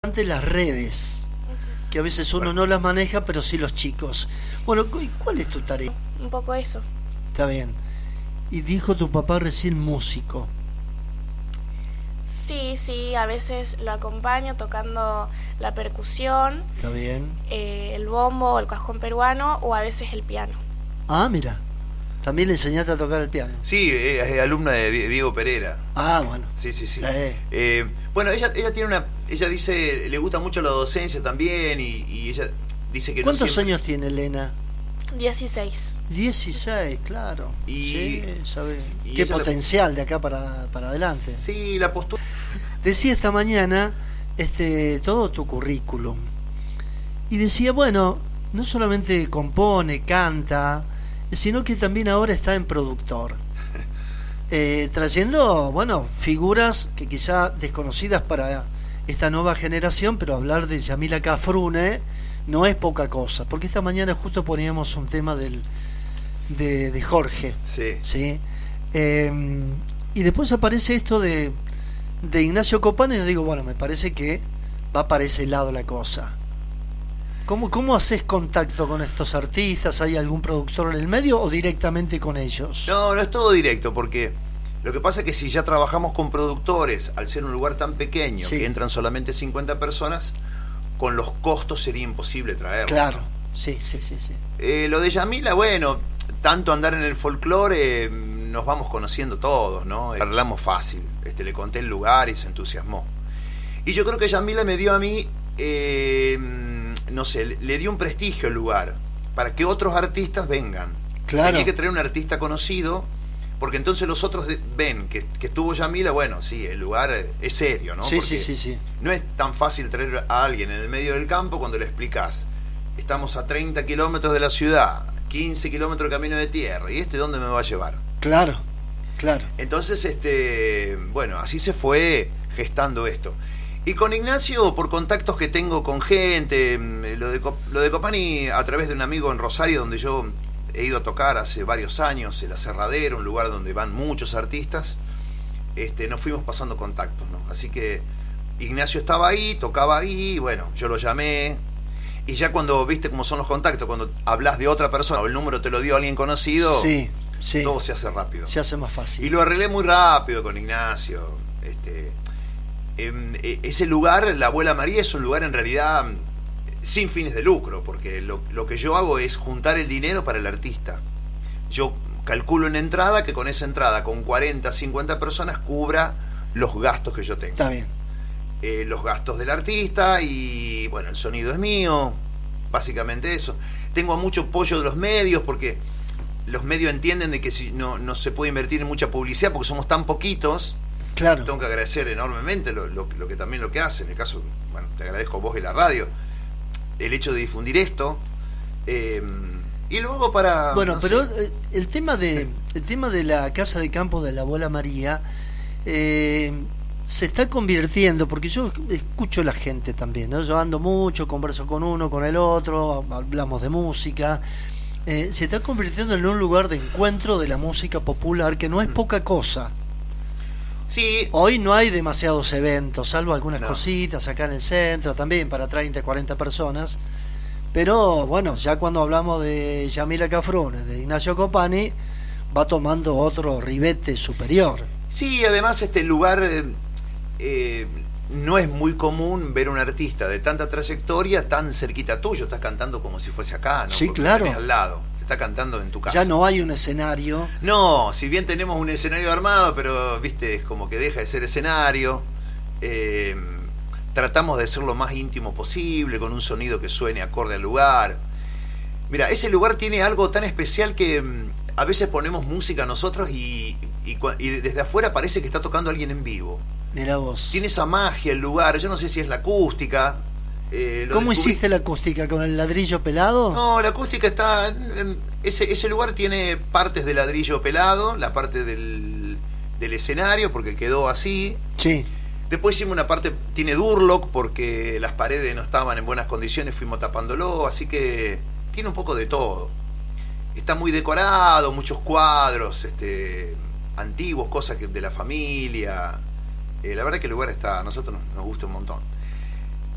ante las redes, que a veces uno no las maneja, pero sí los chicos. Bueno, ¿cuál es tu tarea? Un poco eso. Está bien. Y dijo tu papá recién músico. Sí, a veces lo acompaño tocando la percusión. Está bien. El bombo, el cajón peruano, o a veces el piano. Ah, mira. ¿También le enseñaste a tocar el piano? Sí, es alumna de Diego Pereira. Ah, bueno. Sí. Bueno, ella tiene ella dice, le gusta mucho la docencia también, y ella dice que ¿Cuántos años tiene Elena? 16. 16, claro. Sí, sabe. Y Qué potencial de acá para adelante. Sí, la postura. Decía esta mañana todo tu currículum. Y decía, bueno, no solamente compone, canta, sino que también ahora está en productor. Trayendo, bueno, figuras que quizá desconocidas para esta nueva generación, pero hablar de Yamila Cafrune no es poca cosa, porque esta mañana justo poníamos un tema de Jorge. Sí. Y después aparece esto de Ignacio Copani, y yo digo, bueno, me parece que va para ese lado la cosa. ¿Cómo haces contacto con estos artistas? ¿Hay algún productor en el medio o directamente con ellos? No es todo directo, porque lo que pasa es que si ya trabajamos con productores, al ser un lugar tan pequeño, que entran solamente 50 personas, con los costos sería imposible traerlo. Claro, sí. Lo de Yamila, bueno, tanto andar en el folclore, nos vamos conociendo todos, ¿no? Hablamos fácil, le conté el lugar y se entusiasmó. Y yo creo que Yamila me dio a mí, no sé, le dio un prestigio al lugar, para que otros artistas vengan. Claro. Tenía que traer un artista conocido, porque entonces los otros ven que estuvo Yamila, bueno, sí, el lugar es serio, ¿no? Sí. No es tan fácil traer a alguien en el medio del campo cuando le explicás, estamos a 30 kilómetros de la ciudad, 15 kilómetros de camino de tierra, ¿y dónde me va a llevar? Claro. Entonces, bueno, así se fue gestando esto. Y con Ignacio, por contactos que tengo con gente, lo de Copani a través de un amigo en Rosario, donde yo he ido a tocar hace varios años, el Aserradero, un lugar donde van muchos artistas, nos fuimos pasando contactos, ¿no? Así que Ignacio estaba ahí, tocaba ahí, bueno, yo lo llamé, y ya cuando viste cómo son los contactos, cuando hablas de otra persona o el número te lo dio alguien conocido, todo se hace rápido. Se hace más fácil. Y lo arreglé muy rápido con Ignacio. Ese lugar, la Abuela María, es un lugar en realidad sin fines de lucro, porque lo que yo hago es juntar el dinero para el artista. Yo calculo en entrada que con esa entrada, con 40, 50 personas, cubra los gastos que yo tengo. Está bien. Los gastos del artista y, bueno, el sonido es mío, básicamente eso. Tengo mucho apoyo de los medios, porque los medios entienden de que si no se puede invertir en mucha publicidad porque somos tan poquitos. Claro. Tengo que agradecer enormemente lo que hacen. En el caso, bueno, te agradezco a vos y la radio, el hecho de difundir esto. Y luego para... Bueno, pero el tema de la casa de campo de la Abuela María se está convirtiendo, porque yo escucho a la gente también, ¿no? Yo ando mucho, converso con uno, con el otro, hablamos de música. Se está convirtiendo en un lugar de encuentro de la música popular, que no es poca cosa. Sí. Hoy no hay demasiados eventos, salvo algunas cositas acá en el centro también para 30, 40 personas. Pero bueno, ya cuando hablamos de Yamila Cafrune, de Ignacio Copani, va tomando otro ribete superior. Sí, además este lugar no es muy común ver un artista de tanta trayectoria tan cerquita tuyo. Estás cantando como si fuese acá, ¿no? Sí, porque claro. Al lado. Está cantando en tu casa. Ya no hay un escenario. No, si bien tenemos un escenario armado, pero viste, es como que deja de ser escenario. Tratamos de ser lo más íntimo posible, con un sonido que suene acorde al lugar. Mira, ese lugar tiene algo tan especial que a veces ponemos música nosotros y desde afuera parece que está tocando alguien en vivo. Mirá vos. Tiene esa magia el lugar, yo no sé si es la acústica. ¿Cómo hiciste la acústica? ¿Con el ladrillo pelado? No, la acústica está... Ese lugar tiene partes de ladrillo pelado, la parte del escenario, porque quedó así. Sí. Después hicimos una parte, tiene Durlock, porque las paredes no estaban en buenas condiciones, fuimos tapándolo, así que tiene un poco de todo. Está muy decorado, muchos cuadros antiguos, cosas de la familia. La verdad que el lugar a nosotros nos gusta un montón.